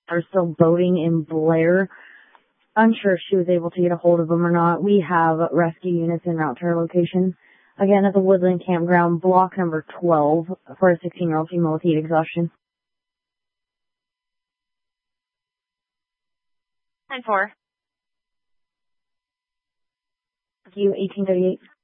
are still boating in Blair. Unsure if she was able to get a hold of them or not. We have rescue units en route to her location. Again, at the Woodland Campground, block number 12 for a 16-year-old female with heat exhaustion. 10-4. You 1838.